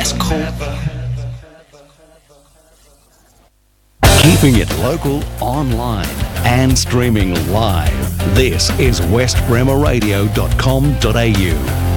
It's cool. Keeping it local, online, and streaming live. This is westbremerradio.com.au.